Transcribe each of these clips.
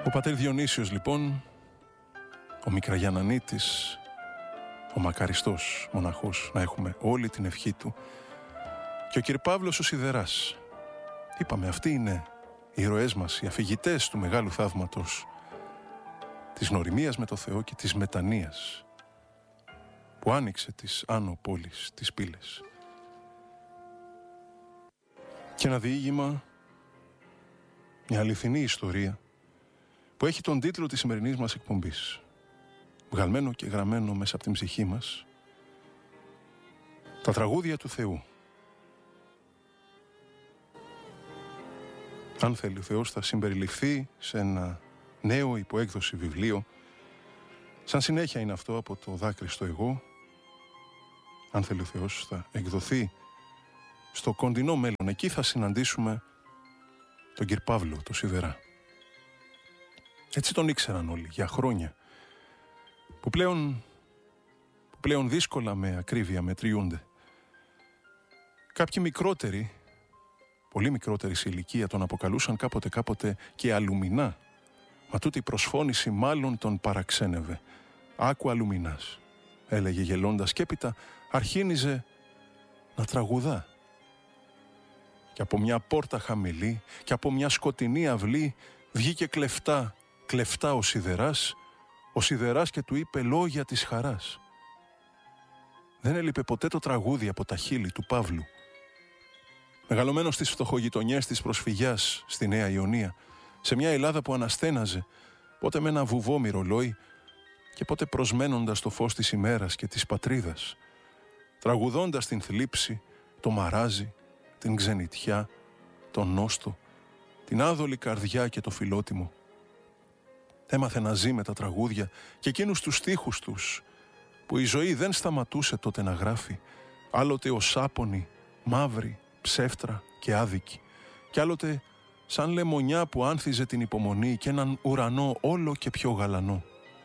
Ο πατέρ Διονύσιος λοιπόν, ο Μικραγιαννανίτης, ο μακαριστός μοναχός, να έχουμε όλη την ευχή του, και ο κ. Παύλος ο Σιδεράς. Είπαμε, αυτοί είναι οι ήρωές μας, οι αφηγητές του μεγάλου θαύματος της γνωριμίας με το Θεό και της μετανοίας που άνοιξε τις άνω πόλεις, τις πύλες. Και ένα διήγημα, μια αληθινή ιστορία που έχει τον τίτλο της σημερινής μας εκπομπής, βγαλμένο και γραμμένο μέσα από την ψυχή μας, τα τραγούδια του Θεού. Αν θέλει ο Θεός θα συμπεριληφθεί σε ένα νέο υποέκδοση βιβλίο, σαν συνέχεια είναι αυτό από το δάκρυ στο εγώ. Αν θέλει ο Θεός θα εκδοθεί στο κοντινό μέλλον. Εκεί θα συναντήσουμε τον κ. Παύλο, το Σιδερά. Έτσι τον ήξεραν όλοι για χρόνια, που πλέον δύσκολα με ακρίβεια μετριούνται. Κάποιοι μικρότεροι, πολύ μικρότεροι σε ηλικία, τον αποκαλούσαν κάποτε και Αλουμινά. Μα τούτη η προσφώνηση μάλλον τον παραξένευε. «Άκου Αλουμινάς», έλεγε γελώντας, και έπειτα αρχίνιζε να τραγουδά. Και από μια πόρτα χαμηλή και από μια σκοτεινή αυλή βγήκε κλεφτά ο Σιδεράς και του είπε λόγια της χαράς. Δεν έλειπε ποτέ το τραγούδι από τα χείλη του Παύλου. Μεγαλωμένος στις φτωχογειτονιές της προσφυγιάς στη Νέα Ιωνία, σε μια Ελλάδα που αναστέναζε, πότε με ένα βουβό μυρολόι και πότε προσμένοντας το φως της ημέρας και της πατρίδας, τραγουδώντας την θλίψη, το μαράζι, την ξενιτιά, τον νόστο, την άδολη καρδιά και το φιλότιμο. Έμαθε να ζει με τα τραγούδια και εκείνους τους στίχους τους, που η ζωή δεν σταματούσε τότε να γράφει, άλλοτε ως άπονη, μαύρη, ψεύτρα και άδικη, κι άλλοτε σαν λεμονιά που άνθιζε την υπομονή και έναν ουρανό όλο και πιο γαλανό.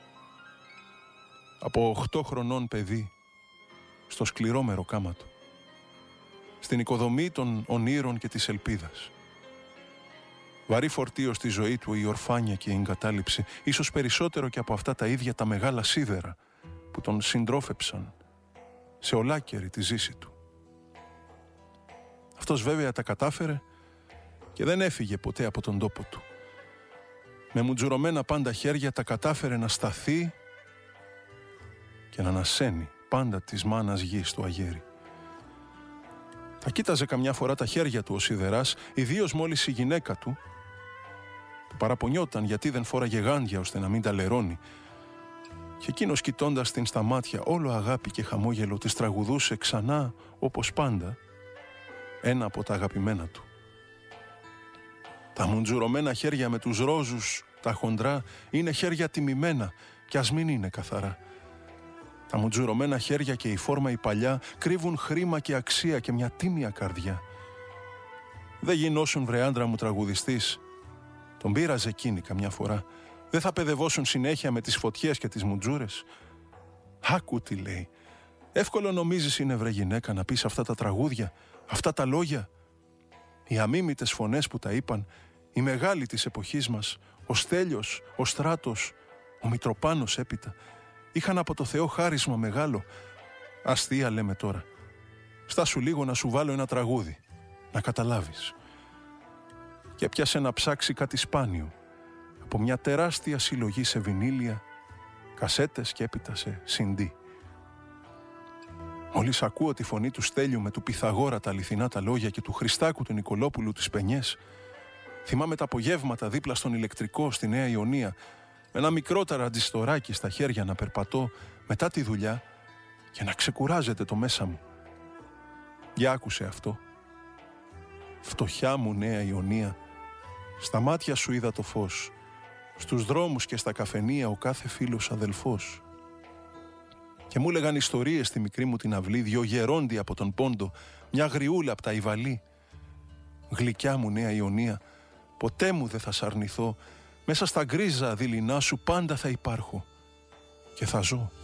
Από 8 χρονών παιδί, στο σκληρό μεροκάματο, στην οικοδομή των ονείρων και της ελπίδας. Βαρύ φορτίο στη ζωή του η ορφάνια και η εγκατάλειψη, ίσως περισσότερο και από αυτά τα ίδια τα μεγάλα σίδερα που τον συντρόφεψαν σε ολάκερη τη ζήση του. Αυτός βέβαια τα κατάφερε και δεν έφυγε ποτέ από τον τόπο του. Με μουτζουρωμένα πάντα χέρια τα κατάφερε να σταθεί και να ανασένει πάντα της μάνας γης στο αγέρι. Θα κοίταζε καμιά φορά τα χέρια του ο Σιδεράς, ιδίως μόλις η γυναίκα του παραπονιόταν γιατί δεν φόραγε γάντια ώστε να μην τα λερώνει, και εκείνος κοιτώντας την στα μάτια όλο αγάπη και χαμόγελο της τραγουδούσε ξανά όπως πάντα ένα από τα αγαπημένα του. Τα μουντζουρωμένα χέρια με τους ρόζους, τα χοντρά, είναι χέρια τιμημένα κι ας μην είναι καθαρά. Τα μουντζουρωμένα χέρια και η φόρμα η παλιά κρύβουν χρήμα και αξία και μια τίμια καρδιά. Δεν γινώσουν βρε άντρα μου τραγουδιστής, τον πείραζε εκείνη καμιά φορά. Δεν θα παιδευώσουν συνέχεια με τις φωτιές και τις μουτζούρες. Άκου τι λέει. Εύκολο νομίζεις είναι βρε γυναίκα να πεις αυτά τα τραγούδια, αυτά τα λόγια. Οι αμίμητες φωνές που τα είπαν, οι μεγάλοι της εποχής μας, ο Στέλιος, ο Στράτος, ο Μητροπάνος έπειτα, είχαν από το Θεό χάρισμα μεγάλο. Αστεία λέμε τώρα. Στάσου λίγο να σου βάλω ένα τραγούδι, να καταλάβεις. Και έπιασε να ψάξει κάτι σπάνιο από μια τεράστια συλλογή σε βινίλια, κασέτες και έπειτα σε CD. Μόλις ακούω τη φωνή του Στέλιου με του Πυθαγόρα τα αληθινά τα λόγια και του Χριστάκου του Νικολόπουλου τις πενιές, θυμάμαι τα απογεύματα δίπλα στον ηλεκτρικό στη Νέα Ιωνία, με ένα μικρό ταραντιστοράκι στα χέρια να περπατώ μετά τη δουλειά και να ξεκουράζεται το μέσα μου. Για άκουσε αυτό. Φτωχιά μου Νέα Ιωνία, στα μάτια σου είδα το φως, στους δρόμους και στα καφενεία ο κάθε φίλος αδελφός. Και μου έλεγαν ιστορίες στη μικρή μου την αυλή, δυο γερόντια από τον Πόντο, μια γριούλα από τα Ιβαλή. Γλυκιά μου Νέα Ιωνία, ποτέ μου δεν θα σ' αρνηθώ, μέσα στα γκρίζα δειλινά σου πάντα θα υπάρχω και θα ζω.